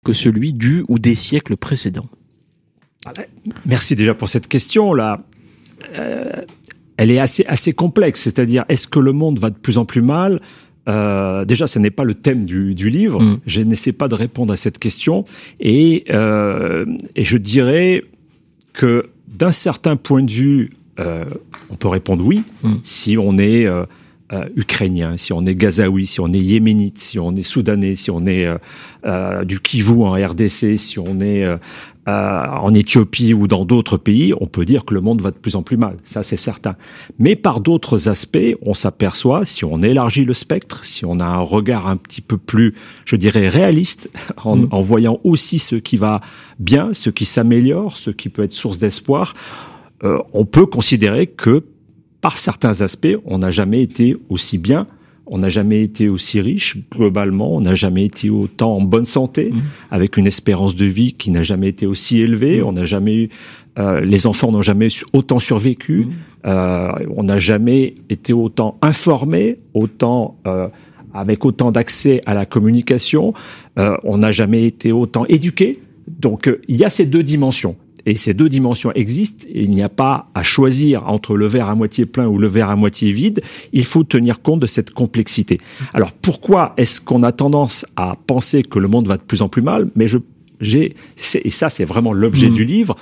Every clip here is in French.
que celui du ou des siècles précédents? Merci déjà pour cette question là. Elle est assez complexe, c'est-à-dire est-ce que le monde va de plus en plus mal? Déjà, ce n'est pas le thème du livre. Je n'essaie pas de répondre à cette question, et je dirais que d'un certain point de vue, on peut répondre oui, si on est ukrainien, si on est gazaoui, si on est yéménite, si on est soudanais, si on est du Kivu en RDC, si on est en Éthiopie ou dans d'autres pays, on peut dire que le monde va de plus en plus mal. Ça, c'est certain. Mais par d'autres aspects, on s'aperçoit, si on élargit le spectre, si on a un regard un petit peu plus, je dirais, réaliste, en voyant aussi ce qui va bien, ce qui s'améliore, ce qui peut être source d'espoir, on peut considérer que par certains aspects, on n'a jamais été aussi bien, on n'a jamais été aussi riche globalement, on n'a jamais été autant en bonne santé, avec une espérance de vie qui n'a jamais été aussi élevée, on n'a jamais eu, les enfants n'ont jamais autant survécu, on n'a jamais été autant informés, avec autant d'accès à la communication, on n'a jamais été autant éduqués. Donc il y a ces deux dimensions. Et ces deux dimensions existent, et il n'y a pas à choisir entre le verre à moitié plein ou le verre à moitié vide, il faut tenir compte de cette complexité. Alors pourquoi est-ce qu'on a tendance à penser que le monde va de plus en plus mal? Mais et ça c'est vraiment l'objet du livre,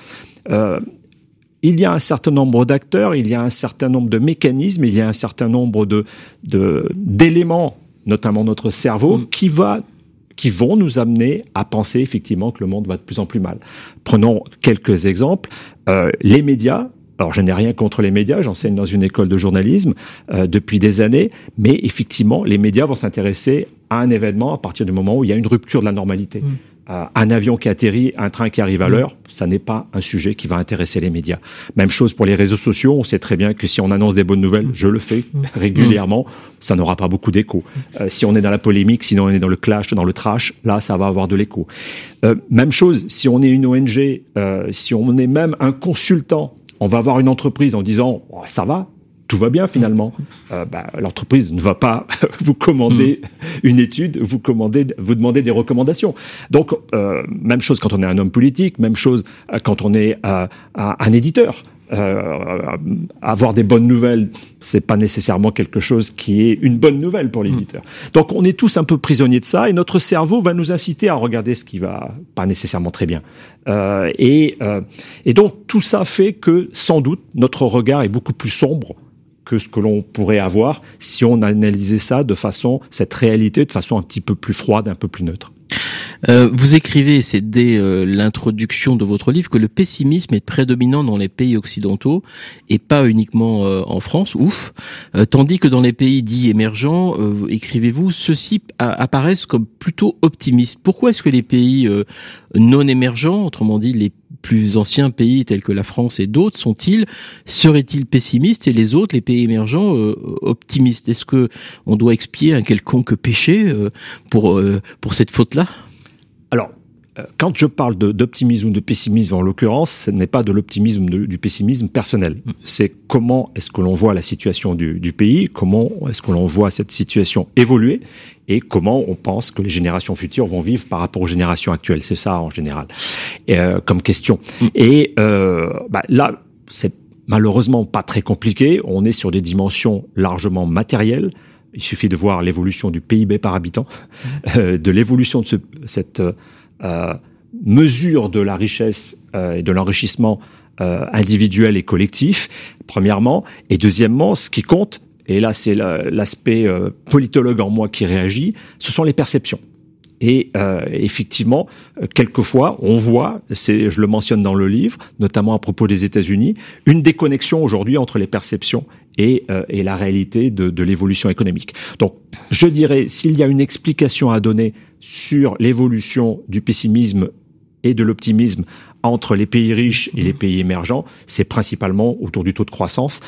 il y a un certain nombre d'acteurs, il y a un certain nombre de mécanismes, il y a un certain nombre d'éléments, notamment notre cerveau, qui vont nous amener à penser effectivement que le monde va de plus en plus mal. Prenons quelques exemples. Les médias, alors je n'ai rien contre les médias, j'enseigne dans une école de journalisme depuis des années, mais effectivement, les médias vont s'intéresser à un événement à partir du moment où il y a une rupture de la normalité. Un avion qui atterrit, un train qui arrive à l'heure, ça n'est pas un sujet qui va intéresser les médias. Même chose pour les réseaux sociaux, on sait très bien que si on annonce des bonnes nouvelles, je le fais régulièrement, ça n'aura pas beaucoup d'écho. Si on est dans la polémique, sinon on est dans le clash, dans le trash, là ça va avoir de l'écho. Même chose, si on est une ONG, si on est même un consultant, on va voir une entreprise en disant oh, ça va, tout va bien finalement. L'entreprise ne va pas vous commander une étude, vous demander des recommandations. Donc, même chose quand on est un homme politique, même chose quand on est un éditeur. Avoir des bonnes nouvelles, c'est pas nécessairement quelque chose qui est une bonne nouvelle pour l'éditeur. Donc, on est tous un peu prisonniers de ça, et notre cerveau va nous inciter à regarder ce qui va pas nécessairement très bien. Et donc, tout ça fait que, sans doute, notre regard est beaucoup plus sombre que ce que l'on pourrait avoir si on analysait cette réalité de façon un petit peu plus froide, un peu plus neutre. Vous écrivez, c'est dès l'introduction de votre livre, que le pessimisme est prédominant dans les pays occidentaux et pas uniquement en France, tandis que dans les pays dits émergents, écrivez-vous, ceux-ci apparaissent comme plutôt optimistes. Pourquoi est-ce que les pays non émergents, autrement dit les plus anciens pays tels que la France et d'autres, seraient-ils pessimistes, et les autres, les pays émergents, optimistes? Est-ce que on doit expier un quelconque péché pour cette faute-là? Alors, quand je parle d'optimisme ou de pessimisme, en l'occurrence, ce n'est pas de l'optimisme, du pessimisme personnel. C'est comment est-ce que l'on voit la situation du pays, comment est-ce que l'on voit cette situation évoluer, et comment on pense que les générations futures vont vivre par rapport aux générations actuelles. C'est ça, en général, comme question. Et là, c'est malheureusement pas très compliqué. On est sur des dimensions largement matérielles. Il suffit de voir l'évolution du PIB par habitant, de l'évolution de cette mesure de la richesse et de l'enrichissement individuel et collectif, premièrement. Et deuxièmement, ce qui compte, et là c'est l'aspect politologue en moi qui réagit, ce sont les perceptions. Et effectivement, quelquefois, on voit, je le mentionne dans le livre, notamment à propos des États-Unis, une déconnexion aujourd'hui entre les perceptions et la réalité de l'évolution économique. Donc, je dirais, s'il y a une explication à donner sur l'évolution du pessimisme et de l'optimisme entre les pays riches et les pays émergents, c'est principalement autour du taux de croissance.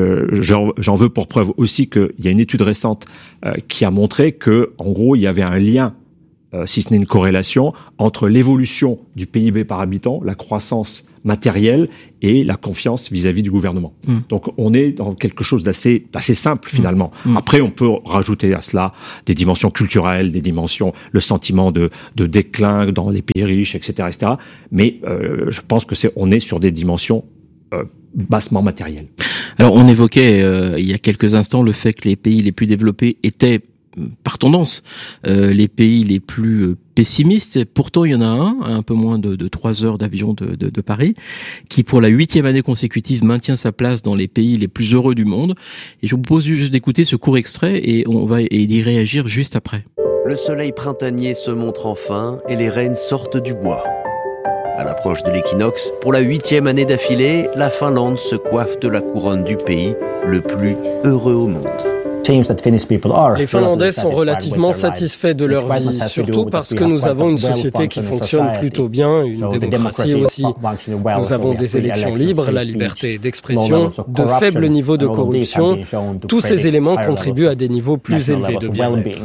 J'en veux pour preuve aussi qu'il y a une étude récente qui a montré que, en gros, il y avait un lien si ce n'est une corrélation, entre l'évolution du PIB par habitant, la croissance matérielle et la confiance vis-à-vis du gouvernement. Donc on est dans quelque chose d'assez simple finalement. Après on peut rajouter à cela des dimensions culturelles, des dimensions, le sentiment de déclin dans les pays riches, etc., etc. Mais je pense que on est sur des dimensions bassement matérielles. Alors on évoquait il y a quelques instants le fait que les pays les plus développés étaient par tendance, les pays les plus pessimistes. Pourtant, il y en a un peu moins de 3 heures d'avion de Paris, qui pour la 8e année consécutive maintient sa place dans les pays les plus heureux du monde. Et je vous propose juste d'écouter ce court extrait et on va y réagir juste après. Le soleil printanier se montre enfin et les rennes sortent du bois. À l'approche de l'équinoxe, pour la 8e année d'affilée, la Finlande se coiffe de la couronne du pays le plus heureux au monde. Les Finlandais sont relativement satisfaits de leur vie, surtout parce que nous avons une société qui fonctionne plutôt bien, une démocratie aussi. Nous avons des élections libres, la liberté d'expression, de faibles niveaux de corruption. Tous ces éléments contribuent à des niveaux plus élevés de bien-être.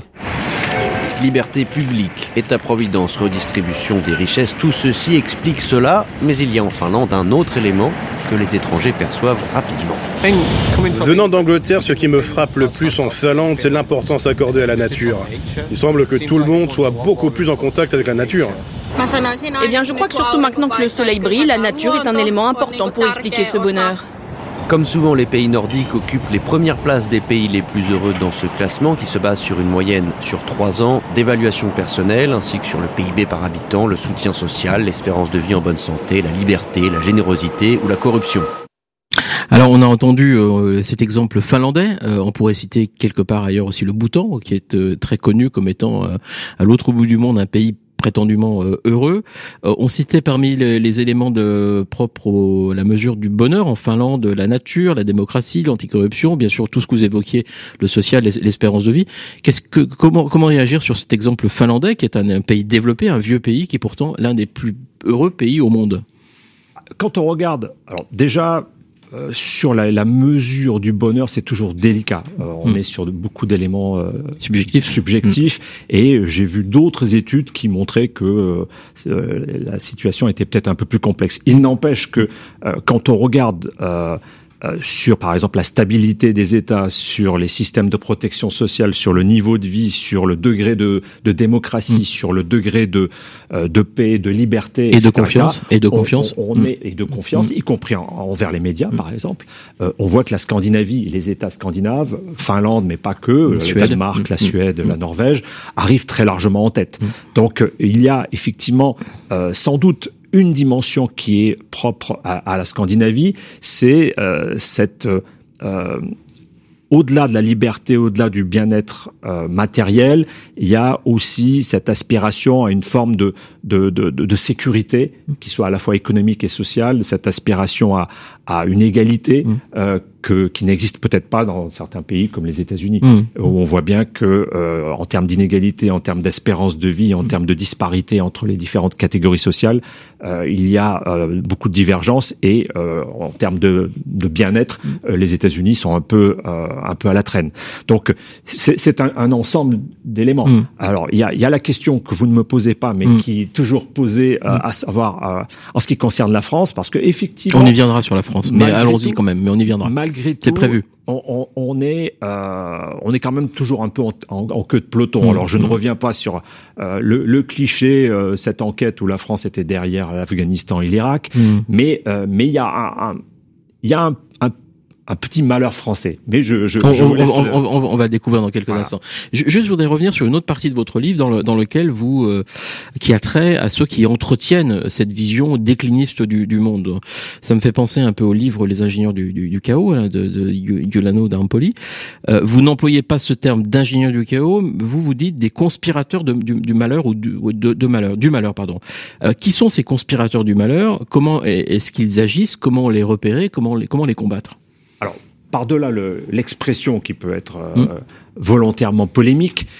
Liberté publique, État-providence, redistribution des richesses, tout ceci explique cela, mais il y a en Finlande un autre élément que les étrangers perçoivent rapidement. Venant d'Angleterre, ce qui me frappe le plus en Finlande, c'est l'importance accordée à la nature. Il semble que tout le monde soit beaucoup plus en contact avec la nature. Eh bien, je crois que surtout maintenant que le soleil brille, la nature est un élément important pour expliquer ce bonheur. Comme souvent, les pays nordiques occupent les premières places des pays les plus heureux dans ce classement qui se base sur une moyenne sur 3 ans d'évaluation personnelle ainsi que sur le PIB par habitant, le soutien social, l'espérance de vie en bonne santé, la liberté, la générosité ou la corruption. Alors on a entendu cet exemple finlandais, on pourrait citer quelque part ailleurs aussi le Bhoutan qui est très connu comme étant à l'autre bout du monde un pays prétendument heureux. On citait parmi les éléments propres à la mesure du bonheur en Finlande, la nature, la démocratie, l'anticorruption, bien sûr tout ce que vous évoquiez, le social, l'espérance de vie. Comment réagir sur cet exemple finlandais qui est un pays développé, un vieux pays qui est pourtant l'un des plus heureux pays au monde? Quand on regarde, alors déjà sur la mesure du bonheur, c'est toujours délicat. On est sur beaucoup d'éléments subjectifs et j'ai vu d'autres études qui montraient que la situation était peut-être un peu plus complexe. Il n'empêche que quand on regarde sur, par exemple, la stabilité des États, sur les systèmes de protection sociale, sur le niveau de vie, sur le degré de démocratie, sur le degré de paix, de liberté, et etc., de confiance, et de confiance, et de confiance, y compris envers les médias, par exemple. On voit que la Scandinavie, les États scandinaves, Finlande, mais pas que, le Danemark, la Suède, la Norvège, arrivent très largement en tête. Donc, il y a effectivement, sans doute, une dimension qui est propre à la Scandinavie, c'est au-delà de la liberté, au-delà du bien-être matériel, il y a aussi cette aspiration à une forme de sécurité, qui soit à la fois économique et sociale, cette aspiration à une égalité qui n'existe peut-être pas dans certains pays comme les États-Unis, où on voit bien que en termes d'inégalité, en termes d'espérance de vie, en termes de disparité entre les différentes catégories sociales, il y a beaucoup de divergences et en termes de bien-être, les États-Unis sont un peu à la traîne. Donc c'est un ensemble d'éléments. Alors il y a la question que vous ne me posez pas, mais qui est toujours posée, à savoir en ce qui concerne la France, parce que effectivement on y viendra sur la France, mais allons-y quand même, mais on y viendra. Malgré tout, c'est prévu. On est quand même toujours un peu en queue de peloton. Alors je ne reviens pas sur le cliché, cette enquête où la France était derrière l'Afghanistan et l'Irak, mais il y a un petit malheur français. Mais on va découvrir dans quelques instants. Je voudrais revenir sur une autre partie de votre livre dans lequel vous qui a trait à ceux qui entretiennent cette vision décliniste du monde. Ça me fait penser un peu au livre Les ingénieurs du chaos de Giuliano d'Ampoli. Vous n'employez pas ce terme d'ingénieur du chaos, vous dites des conspirateurs du malheur ou du malheur. Qui sont ces conspirateurs du malheur? Comment est-ce qu'ils agissent? Comment les repérer? Comment les combattre? Alors, par-delà l'expression qui peut être volontairement polémique,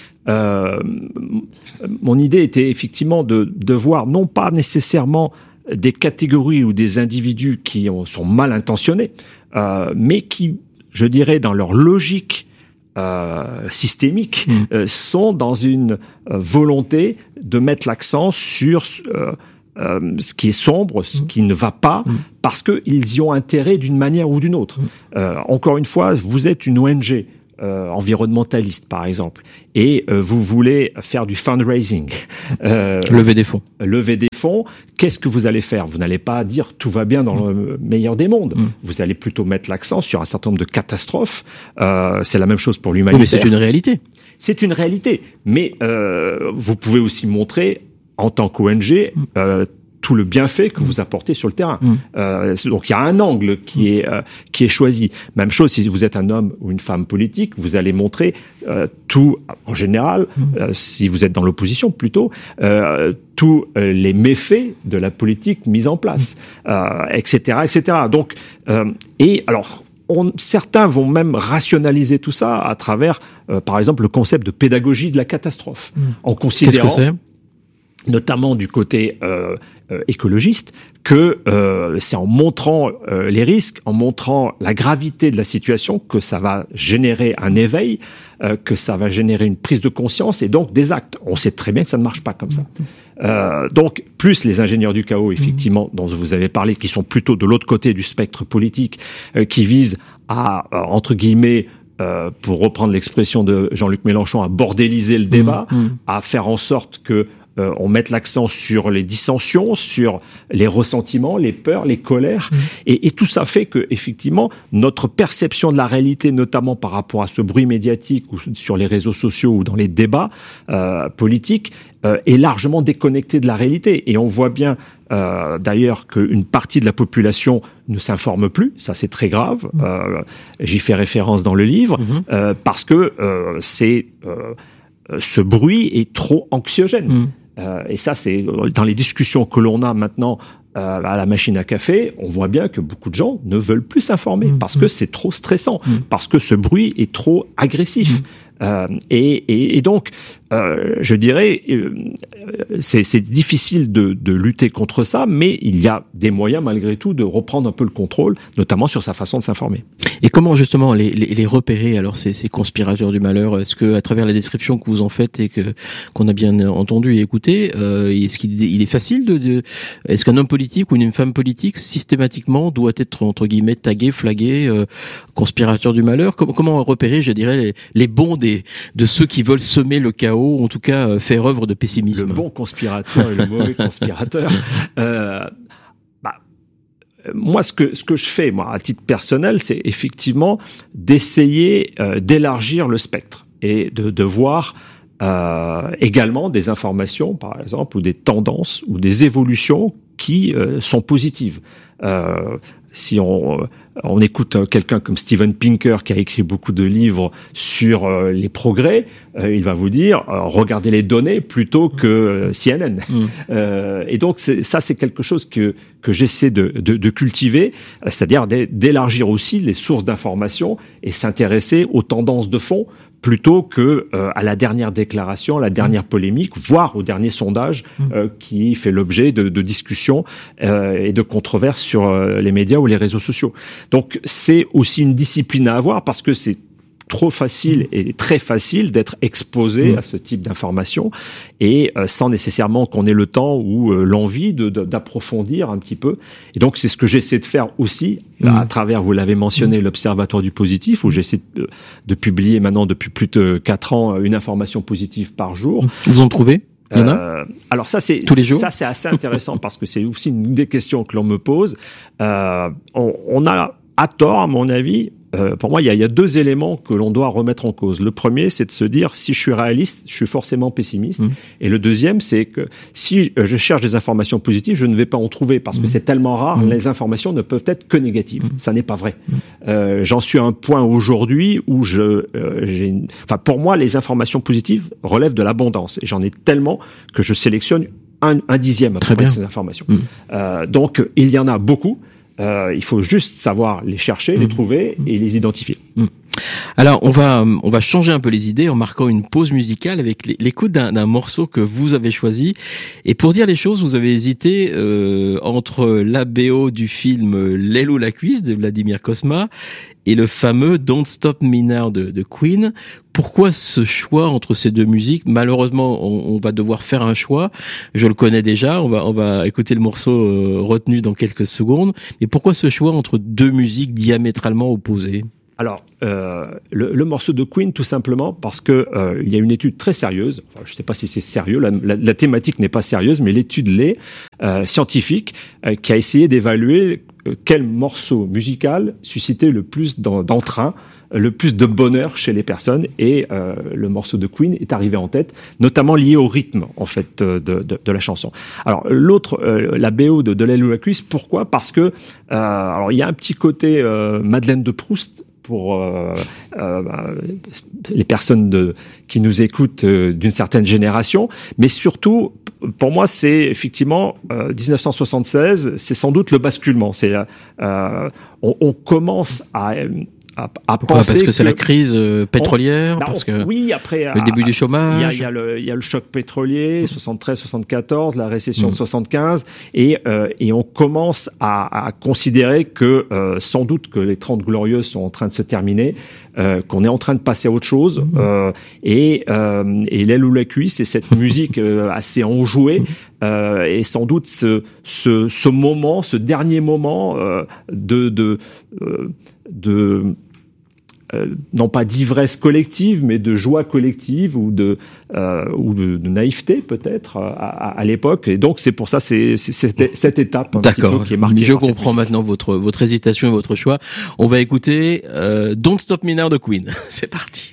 mon idée était effectivement de voir non pas nécessairement des catégories ou des individus qui sont mal intentionnés, mais qui, je dirais, dans leur logique systémiques sont dans une volonté de mettre l'accent sur ce qui est sombre, ce qui ne va pas, parce qu'ils y ont intérêt d'une manière ou d'une autre. Encore une fois, vous êtes une ONG environnementaliste, par exemple, et vous voulez faire du fundraising. Lever des fonds. Lever des fonds, qu'est-ce que vous allez faire? Vous n'allez pas dire tout va bien dans le meilleur des mondes. Vous allez plutôt mettre l'accent sur un certain nombre de catastrophes. C'est la même chose pour l'humanité. Mais c'est une réalité. C'est une réalité. Mais vous pouvez aussi montrer, en tant qu'ONG, tout le bienfait que vous apportez sur le terrain. Donc il y a un angle qui est choisi. Même chose si vous êtes un homme ou une femme politique, vous allez montrer tout, en général, si vous êtes dans l'opposition plutôt, tous les méfaits de la politique mise en place, etc., etc. Donc, et alors, certains vont même rationaliser tout ça à travers, par exemple, le concept de pédagogie de la catastrophe, en considérant, qu'est-ce que c'est ? Notamment du côté écologiste, que c'est en montrant les risques, en montrant la gravité de la situation, que ça va générer un éveil, que ça va générer une prise de conscience et donc des actes. On sait très bien que ça ne marche pas comme ça. Donc, plus les ingénieurs du chaos, effectivement, dont vous avez parlé, qui sont plutôt de l'autre côté du spectre politique, qui visent à, entre guillemets, pour reprendre l'expression de Jean-Luc Mélenchon, à bordéliser le débat, à faire en sorte que on mette l'accent sur les dissensions, sur les ressentiments, les peurs, les colères, et tout ça fait que effectivement notre perception de la réalité, notamment par rapport à ce bruit médiatique ou sur les réseaux sociaux ou dans les débats politiques, est largement déconnectée de la réalité. Et on voit bien d'ailleurs qu'une partie de la population ne s'informe plus, ça c'est très grave. J'y fais référence dans le livre parce que ce bruit est trop anxiogène. Et ça, c'est dans les discussions que l'on a maintenant à la machine à café, on voit bien que beaucoup de gens ne veulent plus s'informer parce que c'est trop stressant, parce que ce bruit est trop agressif. Et donc, je dirais, c'est difficile de lutter contre ça, mais il y a des moyens malgré tout de reprendre un peu le contrôle, notamment sur sa façon de s'informer. Et comment justement les repérer alors ces conspirateurs du malheur? Est-ce que à travers la description que vous en faites et qu'on a bien entendu et écouté, est-ce qu'il est facile est-ce qu'un homme politique ou une femme politique systématiquement doit être entre guillemets tagué, flagué, conspirateur du malheur? Comment repérer, je dirais, les bons de ceux qui veulent semer le chaos, ou en tout cas faire œuvre de pessimisme? Le bon conspirateur et le mauvais conspirateur. Moi, ce que je fais, moi, à titre personnel, c'est effectivement d'essayer d'élargir le spectre et de voir également des informations, par exemple, ou des tendances ou des évolutions qui sont positives. Si on écoute quelqu'un comme Steven Pinker qui a écrit beaucoup de livres sur les progrès, il va vous dire regardez les données plutôt que CNN. Et donc ça c'est quelque chose que j'essaie de cultiver, c'est-à-dire d'élargir aussi les sources d'information et s'intéresser aux tendances de fond plutôt que à la dernière déclaration, la dernière polémique, voire au dernier sondage qui fait l'objet de discussions et de controverses sur les médias ou les réseaux sociaux. Donc c'est aussi une discipline à avoir parce que c'est trop facile et très facile d'être exposé à ce type d'informations et sans nécessairement qu'on ait le temps ou l'envie d'approfondir un petit peu. Et donc c'est ce que j'essaie de faire aussi à travers, vous l'avez mentionné, l'Observatoire du positif, où j'essaie de publier maintenant depuis plus de 4 ans une information positive par jour. Vous en trouvez? Il y en a alors ça c'est tous les jours. Ça c'est assez intéressant parce que c'est aussi une des questions que l'on me pose. On a à tort, à mon avis, pour moi, il y a 2 éléments que l'on doit remettre en cause. Le premier, c'est de se dire, si je suis réaliste, je suis forcément pessimiste. Et le deuxième, c'est que si je cherche des informations positives, je ne vais pas en trouver parce que c'est tellement rare, les informations ne peuvent être que négatives. Ça n'est pas vrai. J'en suis à un point aujourd'hui où pour moi, les informations positives relèvent de l'abondance. Et j'en ai tellement que je sélectionne un dixième à peu près de ces informations. Donc, il y en a beaucoup. Il faut juste savoir les chercher, les trouver et les identifier. Alors, on va changer un peu les idées en marquant une pause musicale avec l'écoute d'un morceau que vous avez choisi. Et pour dire les choses, vous avez hésité entre la BO du film L'aile ou la cuisse de Vladimir Cosma et le fameux Don't Stop Me Now de Queen. Pourquoi ce choix entre ces deux musiques? Malheureusement, on va devoir faire un choix. Je le connais déjà. On va écouter le morceau retenu dans quelques secondes. Mais pourquoi ce choix entre deux musiques diamétralement opposées? Alors, le morceau de Queen, tout simplement parce que il y a une étude très sérieuse. Enfin, je ne sais pas si c'est sérieux. La thématique n'est pas sérieuse, mais l'étude l'est, scientifique, qui a essayé d'évaluer quel morceau musical suscitait le plus d'entrain, le plus de bonheur chez les personnes. Et le morceau de Queen est arrivé en tête, notamment lié au rythme, en fait, de la chanson. Alors, l'autre, la BO de L'aile ou la cuisse, pourquoi? Parce que, alors, il y a un petit côté Madeleine de Proust pour les personnes qui nous écoutent d'une certaine génération, mais surtout, pour moi, c'est effectivement 1976, c'est sans doute le basculement. C'est on commence à pourquoi? penser parce que c'est la crise pétrolière, parce que oui, après le début du chômage. Il y a le choc pétrolier, 73-74, la récession de 75, et on commence à considérer que sans doute que les 30 glorieuses sont en train de se terminer, qu'on est en train de passer à autre chose, et L'aile ou la cuisse, c'est cette musique assez enjouée, et sans doute ce moment, ce dernier moment non pas d'ivresse collective, mais de joie collective ou de naïveté peut-être à l'époque. Et donc c'est pour ça c'est cette étape un petit peu qui est marquée. Je comprends maintenant votre hésitation et votre choix. On va écouter Don't Stop Me Now de Queen. C'est parti.